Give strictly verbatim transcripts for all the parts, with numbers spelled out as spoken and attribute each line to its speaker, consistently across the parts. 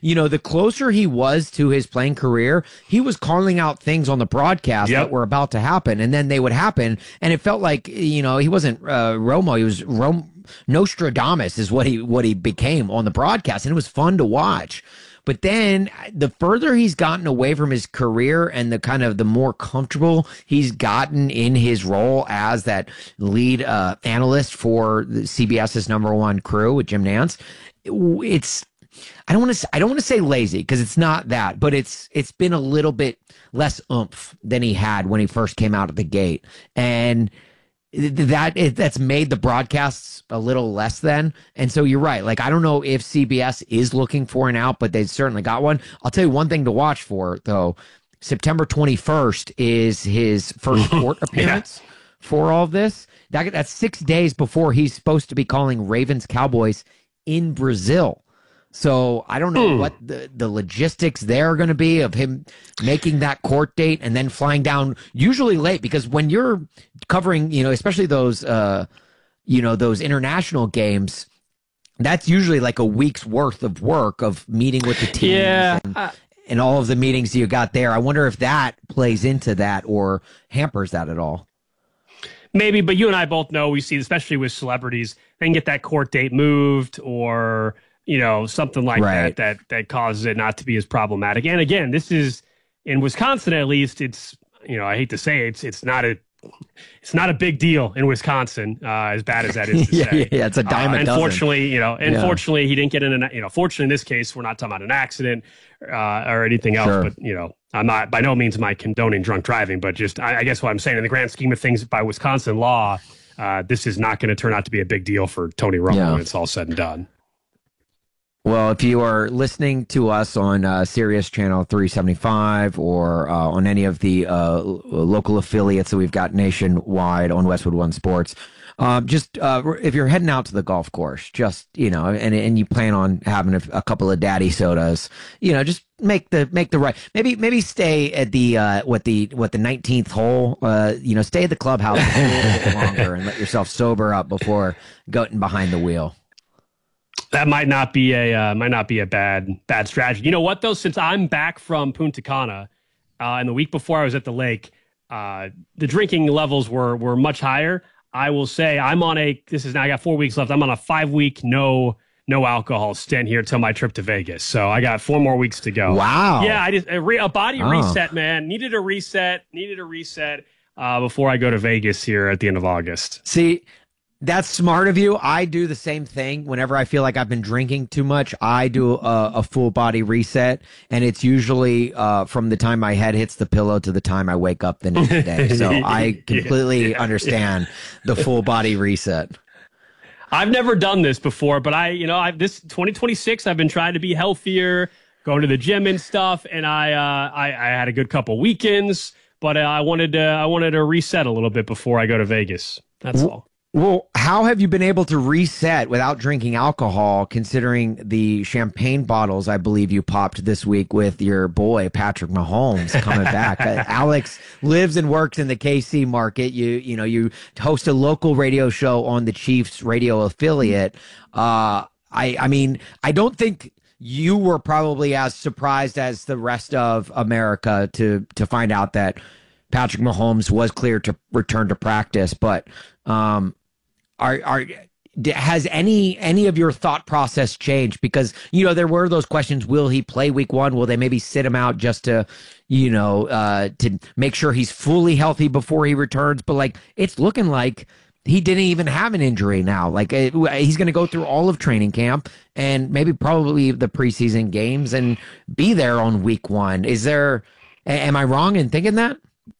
Speaker 1: you know, the closer he was to his playing career, he was calling out things on the broadcast yep. that were about to happen, and then they would happen, and it felt like, you know, he wasn't uh, Romo, he was Rom- Nostradamus is what he what he became on the broadcast, and it was fun to watch. But then the further he's gotten away from his career and the kind of the more comfortable he's gotten in his role as that lead uh, analyst for the CBS's number one crew with Jim Nantz, it's I don't want to I don't want to say lazy because it's not that, but it's it's been a little bit less oomph than he had when he first came out of the gate, and that that's made the broadcasts a little less than. And so you're right. Like, I don't know if C B S is looking for an out, but they certainly got one. I'll tell you one thing to watch for, though. September twenty-first is his first court appearance yeah. for all of this. That, that's six days before he's supposed to be calling Ravens Cowboys in Brazil. So I don't know mm. what the, the logistics there are going to be of him making that court date and then flying down usually late, because when you're covering, you know, especially those, uh, you know, those international games, that's usually like a week's worth of work of meeting with the teams
Speaker 2: yeah.
Speaker 1: and,
Speaker 2: uh,
Speaker 1: and all of the meetings you got there. I wonder if that plays into that or hampers that at all.
Speaker 2: Maybe, but you and I both know, we see, especially with celebrities, they can get that court date moved or, you know, something like
Speaker 1: right.
Speaker 2: that, that, that causes it not to be as problematic. And again, this is in Wisconsin, at least it's, you know, I hate to say it, it's, it's not a, it's not a big deal in Wisconsin, uh, as bad as that is to
Speaker 1: yeah,
Speaker 2: say.
Speaker 1: Yeah, it's a dime uh, a dozen.
Speaker 2: Unfortunately, you know, unfortunately
Speaker 1: yeah.
Speaker 2: he didn't get in an, you know, fortunately in this case, we're not talking about an accident, uh, or anything else,
Speaker 1: sure.
Speaker 2: but you know, I'm not, by no means am I condoning drunk driving, but just, I, I guess what I'm saying in the grand scheme of things by Wisconsin law, uh, this is not going to turn out to be a big deal for Tony Romo yeah. when it's all said and done.
Speaker 1: Well, if you are listening to us on uh, Sirius Channel three seventy-five or uh, on any of the uh, local affiliates that we've got nationwide on Westwood One Sports, um, just uh, if you're heading out to the golf course, just, you know, and and you plan on having a, a couple of daddy sodas, you know, just make the make the right. Maybe maybe stay at the uh, what the what the nineteenth hole. Uh, you know, stay at the clubhouse a little bit longer and let yourself sober up before going behind the wheel.
Speaker 2: That might not be a uh, might not be a bad bad strategy. You know what though? Since I'm back from Punta Cana, uh, and the week before I was at the lake, uh, the drinking levels were were much higher. I will say I'm on a. This is now I got four weeks left. I'm on a five week no no alcohol stint here till my trip to Vegas. So I got four more weeks to go.
Speaker 1: Wow.
Speaker 2: Yeah, I just a, re, a body
Speaker 1: oh.
Speaker 2: reset, man. Needed a reset. Needed a reset uh, before I go to Vegas here at the end of August.
Speaker 1: See. That's smart of you. I do the same thing. Whenever I feel like I've been drinking too much, I do a, a full body reset, and it's usually uh, from the time my head hits the pillow to the time I wake up the next day. So I completely yeah, understand yeah. the full body reset.
Speaker 2: I've never done this before, but I, you know, I've this twenty twenty-six. I've been trying to be healthier, going to the gym and stuff, and I, uh, I, I had a good couple weekends, but uh, I wanted to, I wanted to reset a little bit before I go to Vegas. That's
Speaker 1: well,
Speaker 2: all.
Speaker 1: Well, how have you been able to reset without drinking alcohol, considering the champagne bottles I believe you popped this week with your boy, Patrick Mahomes, coming back? uh, Alex lives and works in the K C market. You you know, you host a local radio show on the Chiefs radio affiliate. Uh, I, I mean, I don't think you were probably as surprised as the rest of America to to find out that Patrick Mahomes was cleared to return to practice, but um, Are are has any any of your thought process changed? Because, you know, there were those questions: will he play week one? Will they maybe sit him out just to, you know, uh, to make sure he's fully healthy before he returns? But like, it's looking like he didn't even have an injury now. Like, it, he's going to go through all of training camp and maybe probably the preseason games and be there on week one. Is there? Am I wrong in thinking that?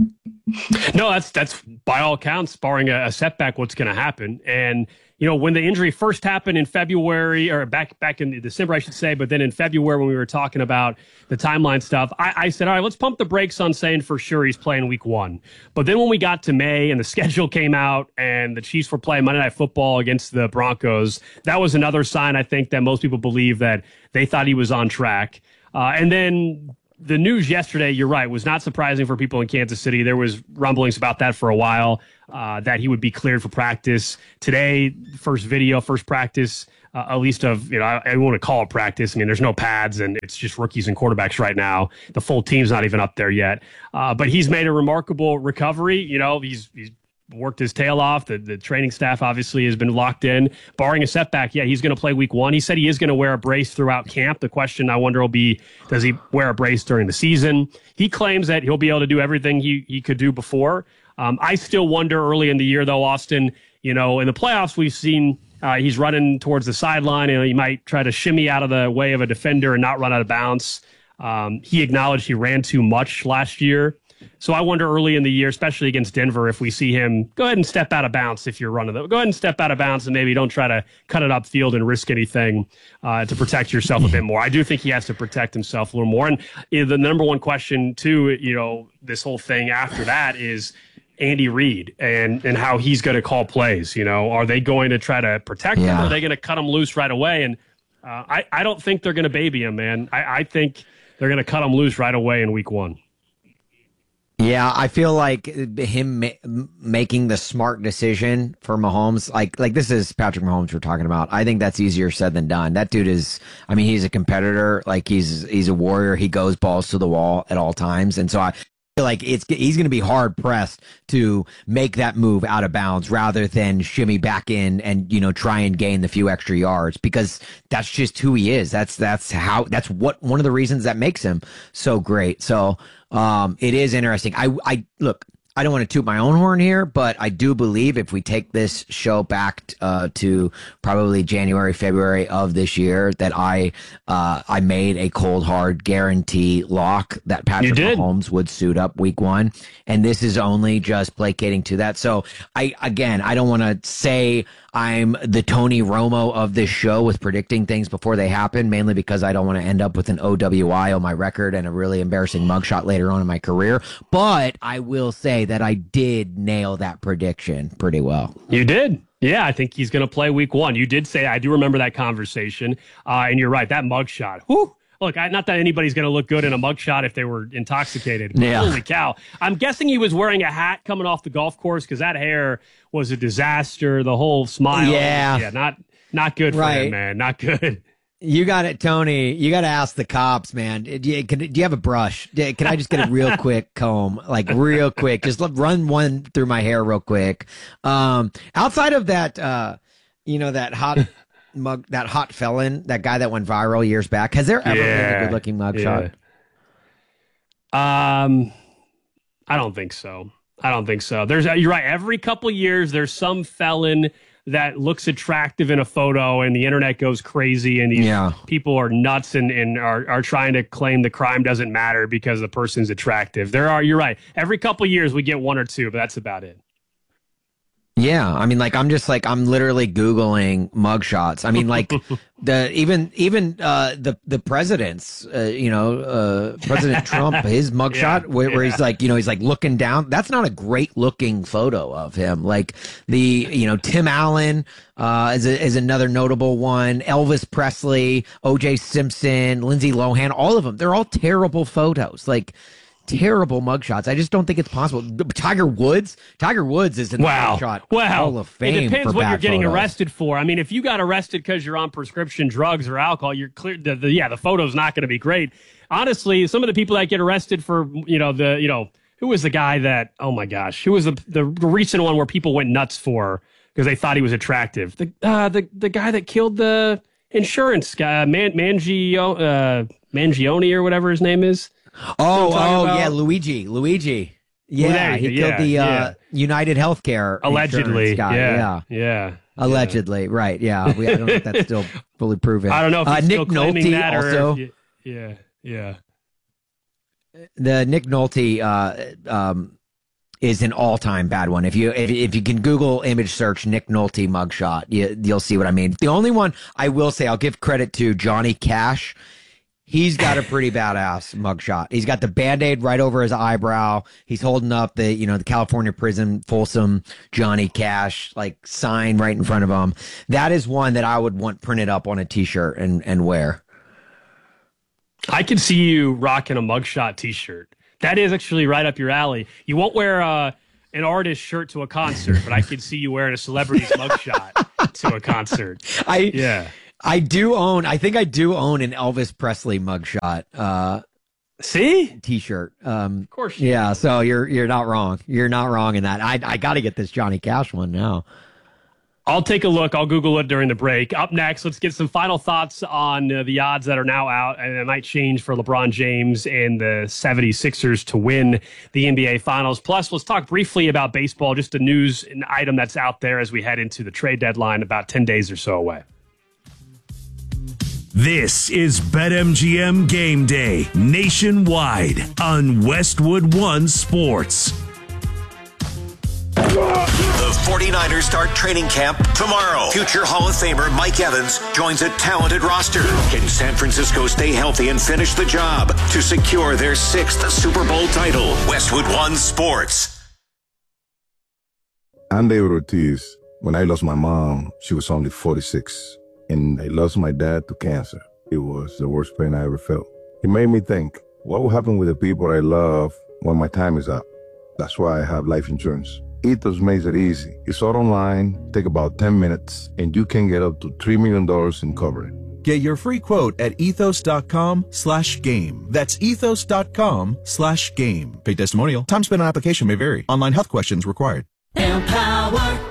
Speaker 2: No, that's that's by all accounts, barring a, a setback, what's going to happen. And, you know, when the injury first happened in February, or back back in December, I should say, but then in February when we were talking about the timeline stuff, I, I said, all right, let's pump the brakes on saying for sure he's playing week one. But then when we got to May and the schedule came out and the Chiefs were playing Monday Night Football against the Broncos, that was another sign, I think, that most people believe that they thought he was on track. Uh, and then the news yesterday, you're right, was not surprising for people in Kansas City. There was rumblings about that for a while, uh, that he would be cleared for practice. Today, first video, first practice, uh, at least of, you know, I, I want to call it practice. I mean, there's no pads, and it's just rookies and quarterbacks right now. The full team's not even up there yet. Uh, but he's made a remarkable recovery. You know, he's he's worked his tail off. The, the training staff obviously has been locked in. Barring a setback, yeah, he's going to play week one. He said he is going to wear a brace throughout camp. The question I wonder will be, does he wear a brace during the season? He claims that he'll be able to do everything he, he could do before. Um, I still wonder early in the year, though, Austin, you know, in the playoffs, we've seen uh, he's running towards the sideline, and he might try to shimmy out of the way of a defender and not run out of bounds. Um, he acknowledged he ran too much last year. So I wonder early in the year, especially against Denver, if we see him go ahead and step out of bounds if you're running the go ahead and step out of bounds and maybe don't try to cut it upfield and risk anything uh, to protect yourself a bit more. I do think he has to protect himself a little more. And you know, the number one question too, you know, this whole thing after that is Andy Reid and and how he's going to call plays. You know, are they going to try to protect
Speaker 1: yeah.
Speaker 2: him? Or are they going to cut him loose right away? And uh, I I don't think they're going to baby him, man. I, I think they're going to cut him loose right away in week one.
Speaker 1: Yeah, I feel like him ma- making the smart decision for Mahomes, like like this is Patrick Mahomes we're talking about. I think that's easier said than done. That dude is, I mean, he's a competitor. Like he's he's a warrior. He goes balls to the wall at all times, and so I feel like it's he's going to be hard pressed to make that move out of bounds rather than shimmy back in and you know try and gain the few extra yards, because that's just who he is. That's that's how that's what one of the reasons that makes him so great. So. Um, it is interesting. I, I look, I don't want to toot my own horn here, but I do believe if we take this show back uh, to probably January, February of this year, that I uh, I made a cold hard guarantee lock that Patrick Mahomes would suit up week one, and this is only just placating to that. So I again, I don't want to say I'm the Tony Romo of this show with predicting things before they happen, mainly because I don't want to end up with an O W I on my record and a really embarrassing mugshot later on in my career. But I will say that I did nail that prediction pretty well.
Speaker 2: You did. Yeah, I think he's going to play week one. You did say, I do remember that conversation. Uh, and you're right, that mugshot. Whew. Look, I, not that anybody's going to look good in a mugshot if they were intoxicated.
Speaker 1: Yeah.
Speaker 2: Holy cow. I'm guessing he was wearing a hat coming off the golf course because that hair was a disaster. The whole smile.
Speaker 1: Yeah.
Speaker 2: Yeah, not not good for
Speaker 1: right.
Speaker 2: him, man. Not good.
Speaker 1: You got it, Tony. You got to ask the cops, man. Do you, can, do you have a brush? Can I just get a real quick comb? Like real quick. Just let, run one through my hair real quick. Um, outside of that, uh, you know, that hot... mug that hot felon, that guy that went viral years back, has there ever
Speaker 2: yeah,
Speaker 1: been a good looking mugshot?
Speaker 2: Yeah. Um I don't think so. I don't think so. There's you're right, every couple years there's some felon that looks attractive in a photo and the internet goes crazy and these
Speaker 1: yeah.
Speaker 2: people are nuts and, and are, are trying to claim the crime doesn't matter because the person's attractive. There are, you're right. Every couple years we get one or two, but that's about it.
Speaker 1: Yeah, I mean, like I'm just like I'm literally Googling mugshots. I mean, like the even even uh, the the president's, uh, you know, uh, President Trump, his mugshot yeah, where, where yeah. he's like, you know, he's like looking down. That's not a great looking photo of him. Like the, you know, Tim Allen uh, is a, is another notable one. Elvis Presley, O J Simpson, Lindsay Lohan, all of them. They're all terrible photos. Like. Terrible mugshots. I just don't think it's possible. Tiger Woods, Tiger Woods is in the
Speaker 2: wow.
Speaker 1: mugshot
Speaker 2: wow.
Speaker 1: Hall of Fame.
Speaker 2: It depends what you're getting
Speaker 1: photos.
Speaker 2: arrested for. I mean, if you got arrested because you're on prescription drugs or alcohol, you're clear. The, the, yeah, the photo's not going to be great. Honestly, some of the people that get arrested for, you know, the, you know, who was the guy that? Oh my gosh, who was the the recent one where people went nuts for because they thought he was attractive? The uh, the the guy that killed the insurance guy, Man, Mangio, uh, Mangione or whatever his name is.
Speaker 1: Oh, oh, about? yeah, Luigi, Luigi. Yeah, he
Speaker 2: yeah,
Speaker 1: killed the uh,
Speaker 2: yeah.
Speaker 1: United Healthcare
Speaker 2: allegedly
Speaker 1: guy.
Speaker 2: Yeah,
Speaker 1: yeah,
Speaker 2: yeah.
Speaker 1: Allegedly, yeah. right? Yeah, we, I don't know if that's still fully proven.
Speaker 2: I don't know if he's
Speaker 1: uh,
Speaker 2: still
Speaker 1: Nick
Speaker 2: claiming
Speaker 1: Nolte
Speaker 2: that
Speaker 1: also.
Speaker 2: Or if, yeah, yeah.
Speaker 1: The Nick Nolte uh, um, is an all-time bad one. If you if, if you can Google image search Nick Nolte mugshot, you, you'll see what I mean. The only one I will say, I'll give credit to Johnny Cash. He's got a pretty badass mugshot. He's got the Band-Aid right over his eyebrow. He's holding up the, you know, the California prison Folsom Johnny Cash, like, sign right in front of him. That is one that I would want printed up on a T-shirt and, and wear.
Speaker 2: I I can see you rocking a mugshot T-shirt. That is actually right up your alley. You won't wear uh, an artist shirt to a concert, but I can see you wearing a celebrity's mugshot to a concert.
Speaker 1: I
Speaker 2: yeah,
Speaker 1: I do own. I think I do own an Elvis Presley mugshot. Uh,
Speaker 2: see,
Speaker 1: T-shirt. Um,
Speaker 2: of course. You
Speaker 1: yeah.
Speaker 2: do.
Speaker 1: So you're you're not wrong. You're not wrong in that. I I got to get this Johnny Cash one now.
Speaker 2: I'll take a look. I'll Google it during the break. Up next, let's get some final thoughts on uh, the odds that are now out, and it might change for LeBron James and the seventy-sixers to win the N B A Finals. Plus, let's talk briefly about baseball, just a news item that's out there as we head into the trade deadline about ten days or so away.
Speaker 3: This is BetMGM Game Day nationwide on Westwood One Sports.
Speaker 4: The 49ers start training camp tomorrow. Future Hall of Famer Mike Evans joins a talented roster. Can San Francisco stay healthy and finish the job to secure their sixth Super Bowl title? Westwood One Sports.
Speaker 5: I'm David Ortiz. When I lost my mom, she was only forty-six. And I lost my dad to cancer. It was the worst pain I ever felt. It made me think, what will happen with the people I love when my time is up? That's why I have life insurance. Ethos makes it easy. It's all online, take about ten minutes, and you can get up to three million dollars in coverage.
Speaker 6: Get your free quote at ethos.com slash game. That's ethos.com slash game. Paid testimonial. Time spent on application may vary. Online health questions required.
Speaker 7: Empower.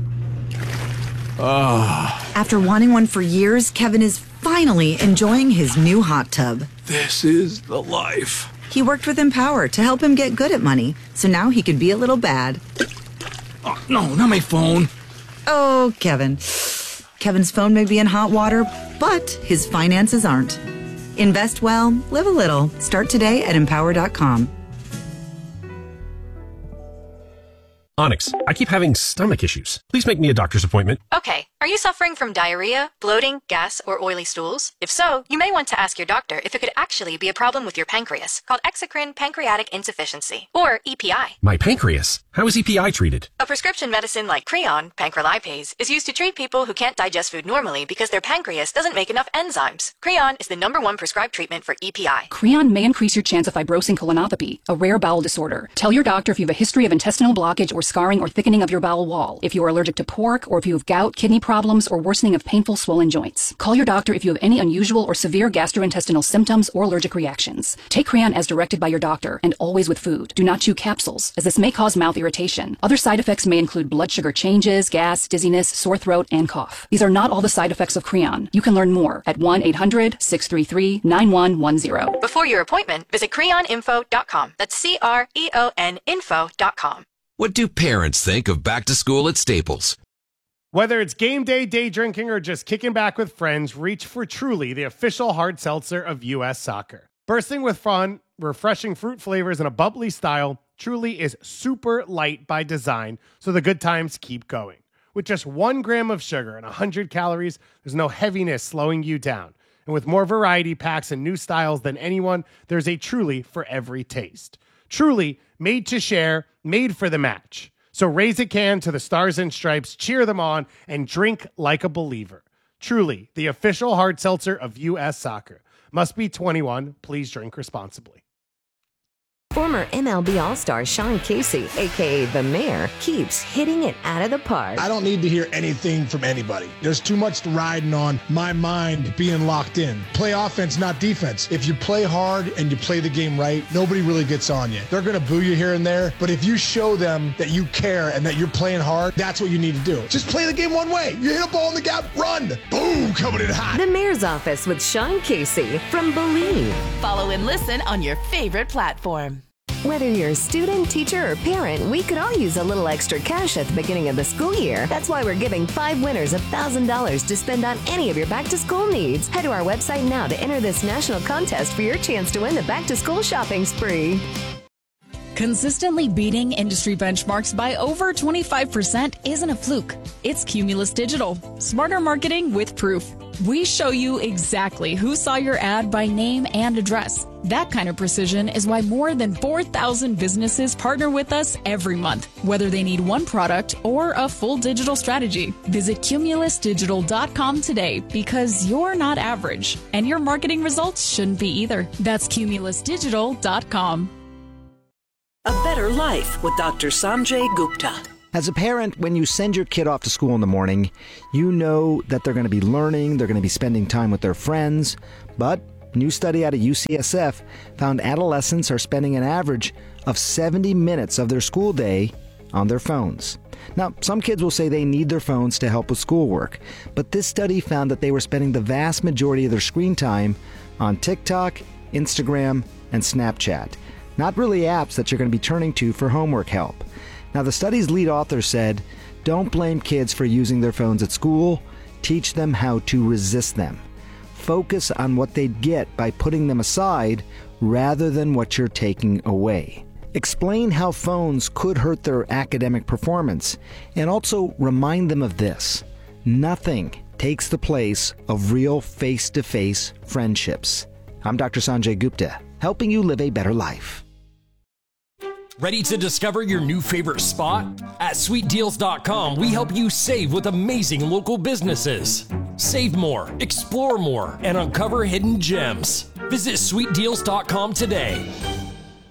Speaker 8: Oh. After wanting one for years, Kevin is finally enjoying his new hot tub.
Speaker 9: This is the life.
Speaker 8: He worked with Empower to help him get good at money, so now he can be a little bad.
Speaker 9: Oh, no, not my phone.
Speaker 8: Oh, Kevin. Kevin's phone may be in hot water, but his finances aren't. Invest well, live a little. Start today at empower dot com.
Speaker 10: Onyx, I keep having stomach issues. Please make me a doctor's appointment.
Speaker 11: Okay. Are you suffering from diarrhea, bloating, gas, or oily stools? If so, you may want to ask your doctor if it could actually be a problem with your pancreas, called exocrine pancreatic insufficiency, or E P I.
Speaker 10: My pancreas? How is E P I treated?
Speaker 11: A prescription medicine like Creon, pancrelipase, is used to treat people who can't digest food normally because their pancreas doesn't make enough enzymes. Creon is the number one prescribed treatment for E P I.
Speaker 12: Creon may increase your chance of fibrosing colonopathy, a rare bowel disorder. Tell your doctor if you have a history of intestinal blockage or scarring or thickening of your bowel wall, if you are allergic to pork, or if you have gout, kidney problems, or worsening of painful swollen joints. Call your doctor if you have any unusual or severe gastrointestinal symptoms or allergic reactions. Take Creon as directed by your doctor, and always with food. Do not chew capsules, as this may cause mouth irritation. Other side effects may include blood sugar changes, gas, dizziness, sore throat, and cough. These are not all the side effects of Creon. You can learn more at one eight hundred, six three three, nine one one zero.
Speaker 11: Before your appointment, visit creon info dot com. That's C R E O N info dot com.
Speaker 13: What do parents think of back to school at Staples?
Speaker 14: Whether it's game day, day drinking, or just kicking back with friends, reach for Truly, the official hard seltzer of U S Soccer. Bursting with fun, refreshing fruit flavors, and a bubbly style, Truly is super light by design, so the good times keep going. With just one gram of sugar and one hundred calories, there's no heaviness slowing you down. And with more variety packs and new styles than anyone, there's a Truly for every taste. Truly, made to share, made for the match. So raise a can to the Stars and Stripes, cheer them on, and drink like a believer. Truly, the official hard seltzer of U S Soccer. Must be twenty-one. Please drink responsibly.
Speaker 15: Former M L B All-Star Sean Casey, a k a. The Mayor, keeps hitting it out of the park.
Speaker 16: I don't need to hear anything from anybody. There's too much riding on my mind being locked in. Play offense, not defense. If you play hard and you play the game right, nobody really gets on you. They're going to boo you here and there, but if you show them that you care and that you're playing hard, that's what you need to do. Just play the game one way. You hit a ball in the gap, run. Boom, coming in hot.
Speaker 15: The Mayor's Office with Sean Casey from Believe.
Speaker 7: Follow and listen on your favorite platform.
Speaker 15: Whether you're a student, teacher, or parent, we could all use a little extra cash at the beginning of the school year. That's why we're giving five winners one thousand dollars to spend on any of your back-to-school needs. Head to our website now to enter this national contest for your chance to win the back-to-school shopping spree.
Speaker 17: Consistently beating industry benchmarks by over twenty-five percent isn't a fluke. It's Cumulus Digital. Smarter marketing with proof. We show you exactly who saw your ad by name and address. That kind of precision is why more than four thousand businesses partner with us every month, whether they need one product or a full digital strategy. Visit cumulus digital dot com today because you're not average, and your marketing results shouldn't be either. That's cumulus digital dot com.
Speaker 18: A better life with Doctor Sanjay Gupta.
Speaker 19: As a parent, when you send your kid off to school in the morning, you know that they're going to be learning, they're going to be spending time with their friends. But a new study out of U C S F found adolescents are spending an average of seventy minutes of their school day on their phones. Now, some kids will say they need their phones to help with schoolwork, but this study found that they were spending the vast majority of their screen time on TikTok, Instagram, and Snapchat. Not really apps that you're going to be turning to for homework help. Now, the study's lead author said, don't blame kids for using their phones at school. Teach them how to resist them. Focus on what they'd get by putting them aside rather than what you're taking away. Explain how phones could hurt their academic performance, and also remind them of this. Nothing takes the place of real face-to-face friendships. I'm Doctor Sanjay Gupta, helping you live a better life.
Speaker 20: Ready to discover your new favorite spot? At sweet deals dot com, we help you save with amazing local businesses. Save more, explore more, and uncover hidden gems. Visit sweet deals dot com today.